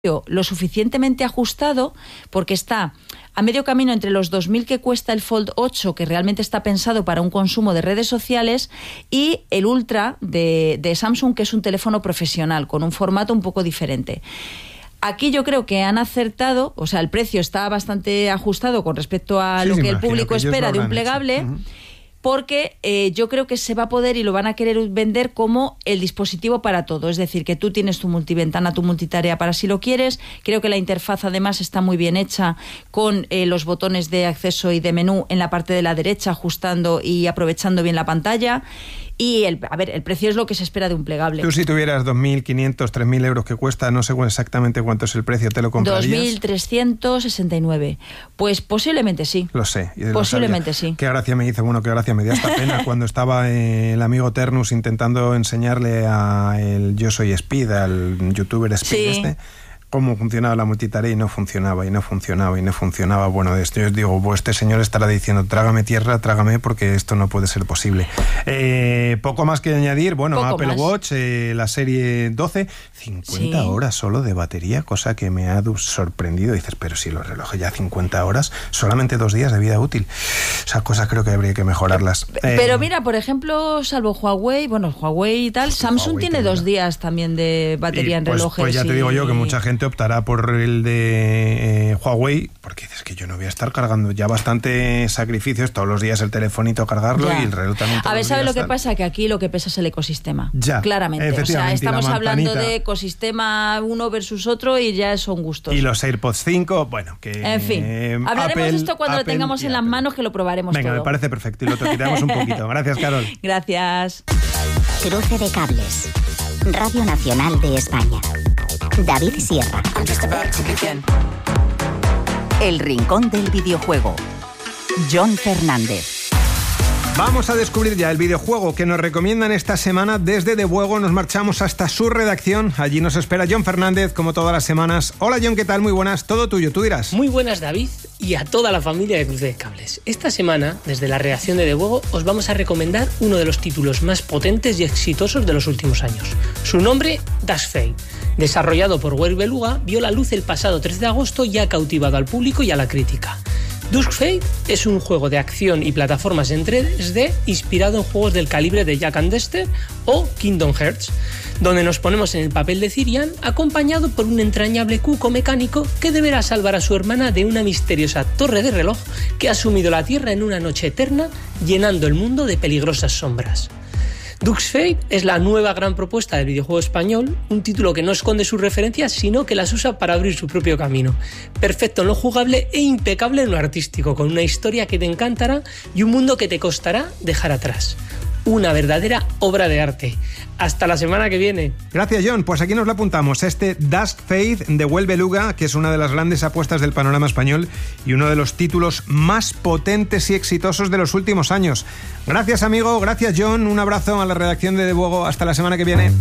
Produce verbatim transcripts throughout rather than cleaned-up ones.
lo suficientemente ajustado porque está a medio camino entre los dos mil que cuesta el Fold ocho, que realmente está pensado para un consumo de redes sociales, y el Ultra de, de Samsung, que es un teléfono profesional con un formato un poco diferente. Aquí yo creo que han acertado, o sea, el precio está bastante ajustado con respecto a sí, lo que el público que espera de un plegable. Uh-huh. Porque eh, yo creo que se va a poder y lo van a querer vender como el dispositivo para todo. Es decir, que tú tienes tu multiventana, tu multitarea para si lo quieres. Creo que la interfaz además está muy bien hecha con eh, los botones de acceso y de menú en la parte de la derecha, ajustando y aprovechando bien la pantalla. Y, el, a ver, el precio es lo que se espera de un plegable. Tú si tuvieras dos mil quinientos, tres mil euros que cuesta, no sé exactamente cuánto es el precio, ¿te lo comprarías? dos mil trescientos sesenta y nueve. Pues posiblemente sí. Lo sé. Posiblemente sí. Qué gracia me hizo, bueno, qué gracia me dio hasta pena cuando estaba eh, el amigo Ternus intentando enseñarle a el Yo Soy Speed, al youtuber Speed sí. este, cómo funcionaba la multitarea y no funcionaba, y no funcionaba, y no funcionaba. Bueno, de esto yo os digo, pues este señor estará diciendo, trágame tierra, trágame, porque esto no puede ser posible. Eh, poco más que añadir, bueno, poco Apple más. Watch, eh, la serie doce, cincuenta sí. horas solo de batería, cosa que me ha sorprendido. Dices, pero si los relojes ya cincuenta horas, solamente dos días de vida útil. Esas cosas creo que habría que mejorarlas. Pero eh, mira, por ejemplo, salvo Huawei, bueno, Huawei y tal, Samsung Huawei tiene también. dos días también de batería y en pues, relojes. Pues ya te y... digo yo que mucha gente optará por el de eh, Huawei, porque dices que yo no voy a estar cargando ya bastante sacrificios todos los días el telefonito cargarlo ya. Y el reloj también. A ver, ¿sabes lo que pasa? Que aquí lo que pesa es el ecosistema. Ya. Claramente. O sea, estamos hablando de ecosistema uno versus otro y ya son gustos. Y los AirPods cinco, bueno, que... En fin, eh, hablaremos Apple, de esto cuando Apple lo tengamos en las manos, que lo probaremos Venga, todo. me parece perfecto y lo toquitamos un poquito. Gracias, Carol. Gracias. Cruce de cables. Radio Nacional de España. David Sierra. El rincón del videojuego. Jon Fernández. Vamos a descubrir ya el videojuego que nos recomiendan esta semana. Desde De Buego nos marchamos hasta su redacción. Allí nos espera Jon Fernández, como todas las semanas. Hola, Jon, ¿qué tal? Muy buenas. Todo tuyo, tú dirás. Muy buenas, David, y a toda la familia de Cruce de Cables. Esta semana, desde la redacción de De Buego, os vamos a recomendar uno de los títulos más potentes y exitosos de los últimos años. Su nombre, Dusk Fate. Desarrollado por Wave Beluga, vio la luz el pasado tres de agosto y ha cautivado al público y a la crítica. Dusk Fate es un juego de acción y plataformas en tres D inspirado en juegos del calibre de Jak and Daxter o Kingdom Hearts, donde nos ponemos en el papel de Cirian, acompañado por un entrañable cuco mecánico que deberá salvar a su hermana de una misteriosa torre de reloj que ha sumido la Tierra en una noche eterna, llenando el mundo de peligrosas sombras. Dusk Fate es la nueva gran propuesta del videojuego español, un título que no esconde sus referencias, sino que las usa para abrir su propio camino. Perfecto en lo jugable e impecable en lo artístico, con una historia que te encantará y un mundo que te costará dejar atrás. Una verdadera obra de arte. Hasta la semana que viene. Gracias, Jon. Pues aquí nos lo apuntamos. Este Dusk Fate de Wave Beluga, que es una de las grandes apuestas del panorama español y uno de los títulos más potentes y exitosos de los últimos años. Gracias, amigo. Gracias, Jon. Un abrazo a la redacción de De Buego. Hasta la semana que viene.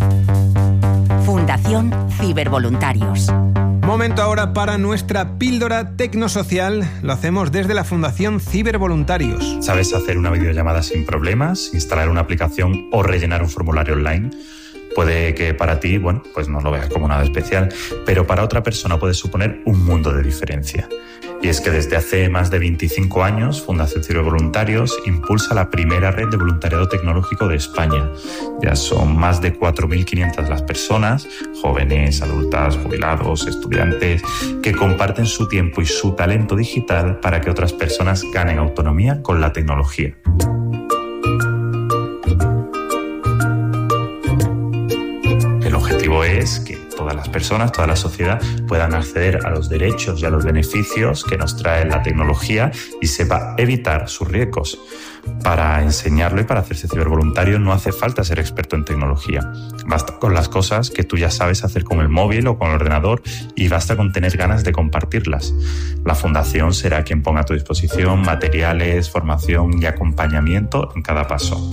Fundación Cibervoluntarios. Momento ahora para nuestra píldora tecnosocial. Lo hacemos desde la Fundación Cibervoluntarios. ¿Sabes hacer una videollamada sin problemas, instalar una aplicación o rellenar un formulario online? Puede que para ti, bueno, pues no lo veas como nada especial, pero para otra persona puede suponer un mundo de diferencia. Y es que desde hace más de veinticinco años, Fundación Cibervoluntarios impulsa la primera red de voluntariado tecnológico de España. Ya son más de cuatro mil quinientas las personas, jóvenes, adultas, jubilados, estudiantes, que comparten su tiempo y su talento digital para que otras personas ganen autonomía con la tecnología. El objetivo es que todas las personas, toda la sociedad puedan acceder a los derechos y a los beneficios que nos trae la tecnología y sepa evitar sus riesgos. Para enseñarlo y para hacerse cibervoluntario no hace falta ser experto en tecnología. Basta con las cosas que tú ya sabes hacer con el móvil o con el ordenador y basta con tener ganas de compartirlas. La Fundación será quien ponga a tu disposición materiales, formación y acompañamiento en cada paso.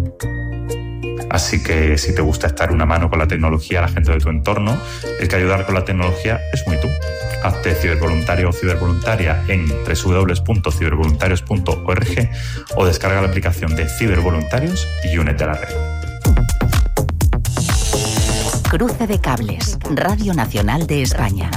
Así que si te gusta estar una mano con la tecnología a la gente de tu entorno, el que ayudar con la tecnología es muy tú. Hazte cibervoluntario o cibervoluntaria en doble u doble u doble u punto cibervoluntarios punto org o descarga la aplicación de Cibervoluntarios y únete a la red. Cruce de Cables, Radio Nacional de España.